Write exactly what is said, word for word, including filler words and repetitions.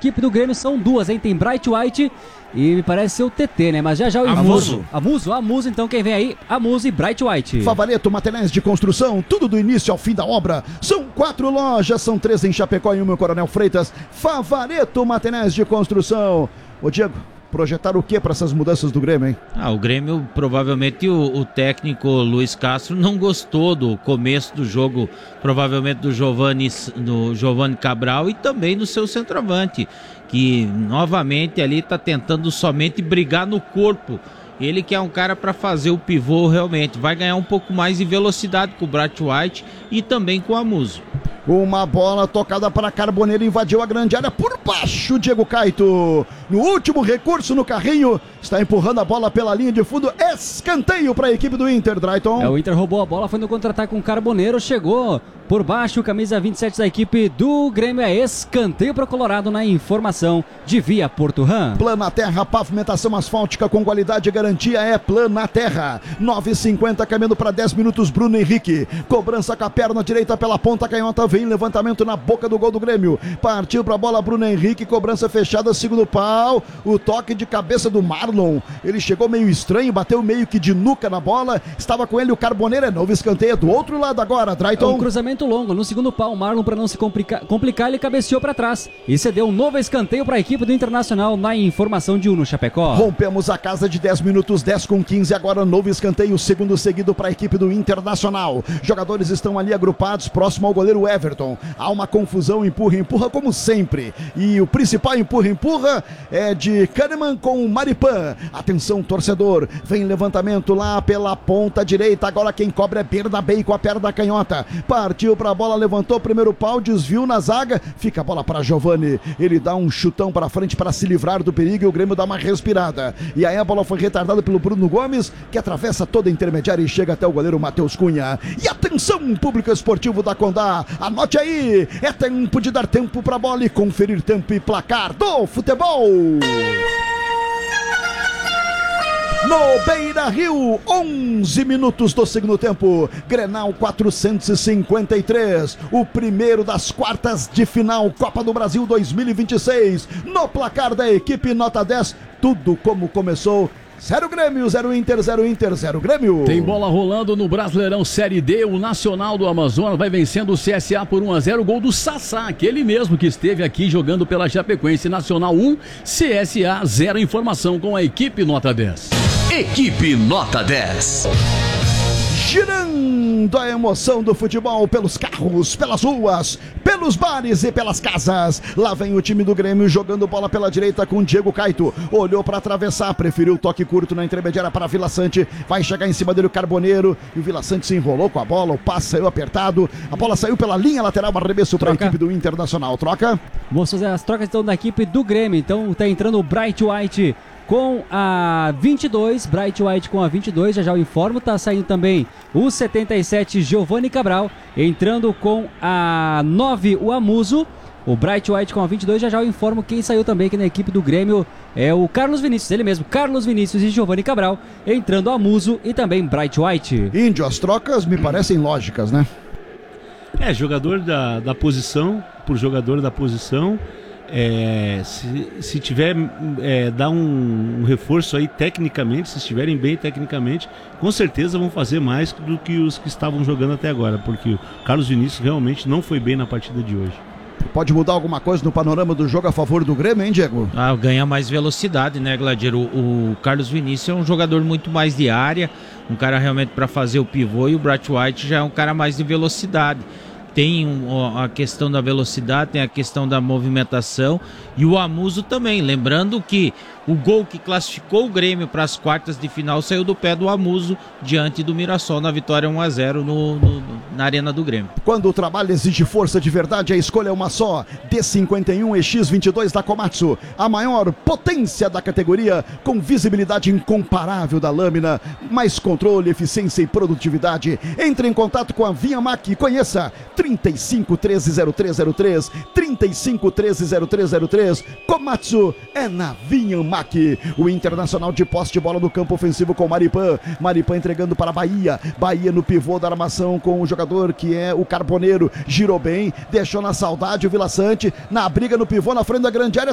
equipe do Grêmio são duas, hein? Tem Bright White e me parece ser o T T, né? Mas já já o Amuso. Amuso, Amuso, então quem vem aí? Amuso e Bright White. Favareto Materiais de Construção, tudo do início ao fim da obra. São quatro lojas, são três em Chapecó e uma em Coronel Freitas. Favareto Materiais de Construção. Ô Diego, projetar o que para essas mudanças do Grêmio, hein? Ah, o Grêmio, provavelmente o, o técnico Luiz Castro não gostou do começo do jogo, provavelmente do Giovani, do Giovani Cabral e também do seu centroavante, que novamente ali está tentando somente brigar no corpo. Ele que é um cara para fazer o pivô realmente, vai ganhar um pouco mais de velocidade com o Bright White e também com o Amuso. Uma bola tocada para Carboneiro, invadiu a grande área por baixo, Diego Caito. No último recurso no carrinho, está empurrando a bola pela linha de fundo, escanteio para a equipe do Inter, Drayton. É, o Inter roubou a bola, foi no contra-ataque com o Carboneiro, chegou por baixo, camisa vinte e sete da equipe do Grêmio, é escanteio para o Colorado na informação de Via Porturan. Planaterra, pavimentação asfáltica com qualidade e garantia é Planaterra. nove e cinquenta, caminhando para dez minutos, Bruno Henrique. Cobrança com a perna direita pela ponta canhota, vem levantamento na boca do gol do Grêmio. Partiu para a bola Bruno Henrique, cobrança fechada, segundo pau. O toque de cabeça do Marlon. Ele chegou meio estranho, bateu meio que de nuca na bola. Estava com ele o Carboneiro, é novo escanteio do outro lado agora, Drayton. É um cruzamento longo, no segundo pau, o Marlon, para não se complicar, complicar, ele cabeceou para trás e cedeu um novo escanteio para a equipe do Internacional na informação de Uno Chapecó. Rompemos a casa de dez minutos, dez com quinze, agora novo escanteio, segundo seguido para a equipe do Internacional. Jogadores estão ali agrupados, próximo ao goleiro Everton. Há uma confusão, empurra, empurra como sempre. E o principal empurra, empurra é de Kahneman com o Maripan. Atenção, torcedor, vem levantamento lá pela ponta direita, agora quem cobra é Bernabei com a perna canhota. Partiu para a bola, levantou o primeiro pau, desviou na zaga, fica a bola para Giovani, ele dá um chutão para frente para se livrar do perigo e o Grêmio dá uma respirada, e aí a bola foi retardada pelo Bruno Gomes, que atravessa toda a intermediária e chega até o goleiro Matheus Cunha. E atenção, público esportivo da Condá, anote aí, é tempo de dar tempo para a bola e conferir tempo e placar do futebol. No Beira-Rio, onze minutos do segundo tempo, Grenal quatrocentos e cinquenta e três, o primeiro das quartas de final Copa do Brasil dois mil e vinte e seis, no placar da equipe nota dez, tudo como começou. Zero Grêmio, zero Inter, zero Inter, zero Grêmio. Tem bola rolando no Brasileirão Série D, o Nacional do Amazonas vai vencendo o C S A por um a zero, gol do Sassá, aquele mesmo que esteve aqui jogando pela Chapecoense. Nacional um, C S A zero, informação com a equipe nota dez. Equipe nota dez. Girando a emoção do futebol pelos carros, pelas ruas, pelos bares e pelas casas. Lá vem o time do Grêmio jogando bola pela direita com Diego Caito. Olhou para atravessar, preferiu o toque curto na intermediária para Vila Sante. Vai chegar em cima dele o Carboneiro. E o Vila Sante se enrolou com a bola. O passe saiu apertado. A bola saiu pela linha lateral. Arremesso para a equipe do Internacional. Troca. Vamos fazer as trocas então da equipe do Grêmio. Então tá entrando o Bright White com a vinte e dois, Bright White com a vinte e dois, já já o informo, tá saindo também o setenta e sete, Giovani Cabral, entrando com a nove, o Amuso, o Bright White com a vinte e dois, já já o informo quem saiu também aqui na equipe do Grêmio, é o Carlos Vinícius, ele mesmo, Carlos Vinícius e Giovani Cabral, entrando Amuso e também Bright White. Índio, as trocas me parecem lógicas, né? É, jogador da, da posição, por jogador da posição. É, se, se tiver é, dar um, um reforço aí tecnicamente, se estiverem bem tecnicamente, com certeza vão fazer mais do que os que estavam jogando até agora, porque o Carlos Vinícius realmente não foi bem na partida de hoje. Pode mudar alguma coisa no panorama do jogo a favor do Grêmio, hein, Diego? Ah, ganha mais velocidade, né, Gladiero? O, o Carlos Vinícius é um jogador muito mais de área, um cara realmente para fazer o pivô, e o Bright White já é um cara mais de velocidade. Tem um, a questão da velocidade, tem a questão da movimentação e o Amuso também. Lembrando que o gol que classificou o Grêmio para as quartas de final saiu do pé do Amuso diante do Mirassol na vitória um a zero no, no, na Arena do Grêmio. Quando o trabalho exige força de verdade, a escolha é uma só. D cinquenta e um E X vinte e dois da Komatsu, a maior potência da categoria, com visibilidade incomparável da lâmina, mais controle, eficiência e produtividade. Entre em contato com a Viamac e conheça trinta e cinco, treze, zero três zero três, trinta e cinco, treze, zero três zero três. Komatsu é na Viamac. O Internacional de posse de bola no campo ofensivo com Maripan. Maripan entregando para Bahia. Bahia no pivô da armação com o jogador que é o Carboneiro. Girou bem, deixou na saudade o Vila Sante. Na briga no pivô na frente da grande área.